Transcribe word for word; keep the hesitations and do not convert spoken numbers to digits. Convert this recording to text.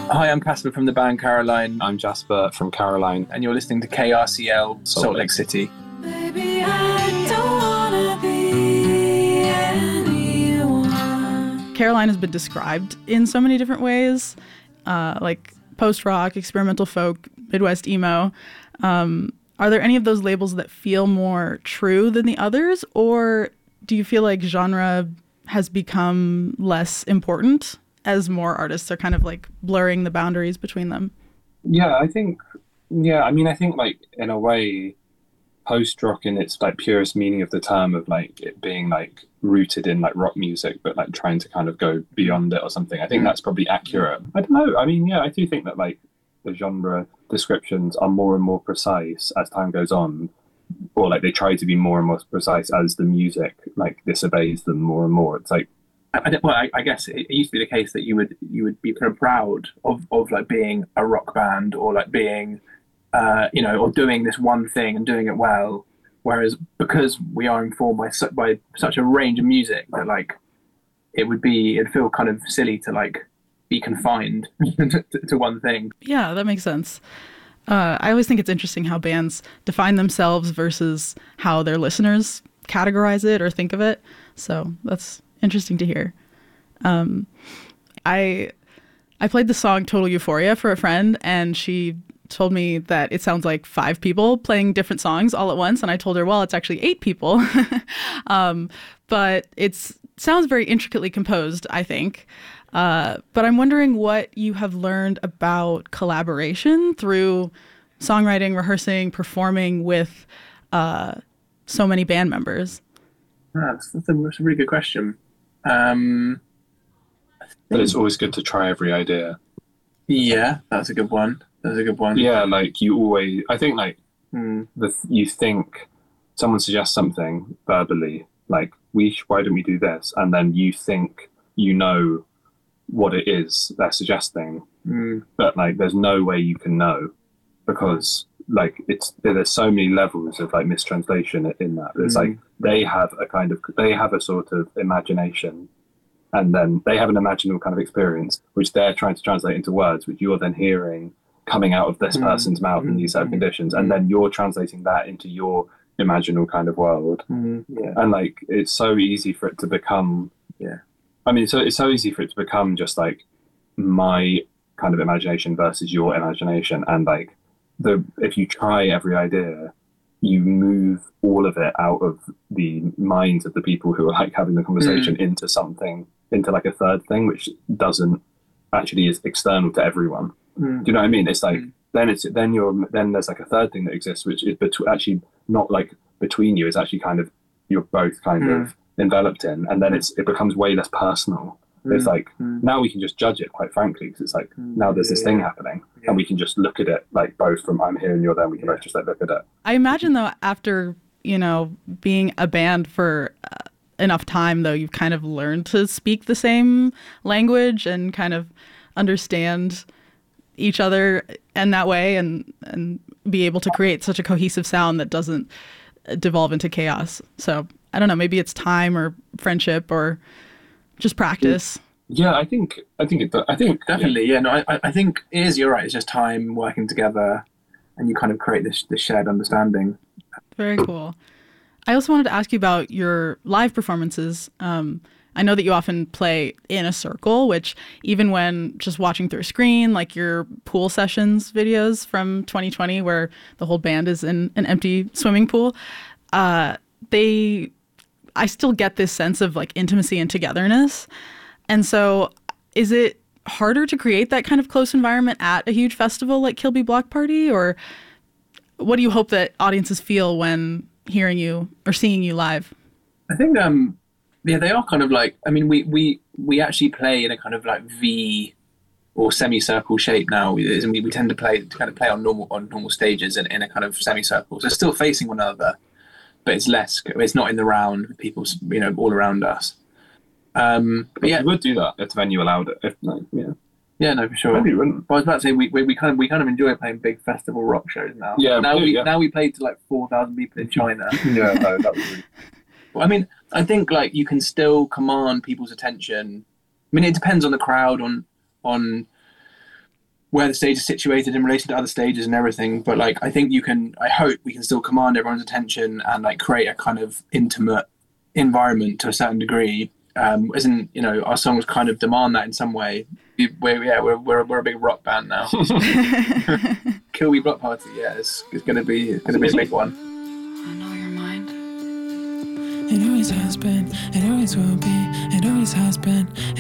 Hi, I'm Casper from the band Caroline. I'm Jasper from Caroline. And you're listening to K R C L, Salt, Salt Lake City. Baby, I don't wanna be anyone. Caroline has been described in so many different ways, uh, like post-rock, experimental folk, Midwest emo. Um, are there any of those labels that feel more true than the others, or do you feel like genre has become less important as more artists are kind of like blurring the boundaries between them? Yeah, I think, yeah, I mean, I think like in a way, post-rock in its like purest meaning of the term of like it being like rooted in like rock music, but like trying to kind of go beyond it or something. I think that's probably accurate. I don't know. I mean, yeah, I do think that like the genre descriptions are more and more precise as time goes on, or like they try to be more and more precise as the music like disobeys them more and more. It's like, I, well, I, I guess it used to be the case that you would you would be kind of proud of, of like being a rock band or like being, uh, you know, or doing this one thing and doing it well. Whereas because we are informed by su- by such a range of music that like it would be it'd feel kind of silly to like be confined to, to one thing. Yeah, that makes sense. Uh, I always think it's interesting how bands define themselves versus how their listeners categorize it or think of it. So that's interesting to hear. Um, I I played the song Total Euphoria for a friend, and she told me that it sounds like five people playing different songs all at once. And I told her, well, it's actually eight people. um, but it sounds very intricately composed, I think. Uh, but I'm wondering what you have learned about collaboration through songwriting, rehearsing, performing with uh, so many band members. That's, that's, a, that's a really good question. Um, but it's always good to try every idea. Yeah, that's a good one. That's a good one. Yeah, like you always, I think like mm. the you think someone suggests something verbally, like we why don't we do this, and then you think you know what it is they're suggesting, mm. but like there's no way you can know because like it's there's so many levels of like mistranslation in that. It's mm. like they have a kind of they have a sort of imagination, and then they have an imaginal kind of experience which they're trying to translate into words, which you're then hearing coming out of this mm. person's mouth mm. in these set of conditions, and then you're translating that into your imaginal kind of world. Mm. Yeah. And like it's so easy for it to become yeah I mean, so it's so easy for it to become just like my kind of imagination versus your imagination. And like the if you try every idea, you move all of it out of the minds of the people who are like having the conversation mm. into something, into like a third thing, which doesn't actually is external to everyone. Mm. Do you know what I mean? It's like mm. then it's then you're then there's like a third thing that exists, which is bet- actually not like between you. It's actually kind of you're both kind mm. of enveloped in, and then it's it becomes way less personal. Mm, it's like mm. now we can just judge it quite frankly because it's like mm, now there's this yeah, thing happening yeah. and we can just look at it like both from I'm here and you're there, and we can yeah. both just like look at it. I imagine though after you know being a band for uh, enough time though you've kind of learned to speak the same language and kind of understand each other in that way and and be able to create such a cohesive sound that doesn't devolve into chaos. So I don't know, maybe it's time or friendship or just practice. Yeah, I think I think it. I think definitely. Yeah, yeah no, I I think it is. You're right. It's just time working together, and you kind of create this this shared understanding. Very cool. I also wanted to ask you about your live performances. Um, I know that you often play in a circle, which even when just watching through a screen, like your pool sessions videos from twenty twenty, where the whole band is in an empty swimming pool, uh, they. I still get this sense of like intimacy and togetherness. And so is it harder to create that kind of close environment at a huge festival like Kilby Block Party? Or what do you hope that audiences feel when hearing you or seeing you live? I think, um, yeah, they are kind of like, I mean, we, we, we actually play in a kind of like V or semicircle shape now. We, we, we tend to play to kind of play on normal on normal stages in, in a kind of semicircle. So still facing one another, but it's less, it's not in the round with people, you know, all around us. Um, but yeah, we would do that if the venue allowed it. If like, yeah, yeah, no, for sure. Maybe you wouldn't. But I was about to say we, we we kind of we kind of enjoy playing big festival rock shows now. Yeah, now we, do, we yeah. now we played to like four thousand people in China. yeah, no, that was really. Well, I mean, I think like you can still command people's attention. I mean, it depends on the crowd, on on where the stage is situated in relation to other stages and everything. But like, I think you can, I hope we can still command everyone's attention and like create a kind of intimate environment to a certain degree. Um, isn't, you know, our songs kind of demand that in some way. We, we're, yeah, we're, we're, we're a big rock band now. Kill We Block Party, yeah, it's, it's gonna be, it's gonna be a big one. I know your mind. It always has been, it always will be, it always has been.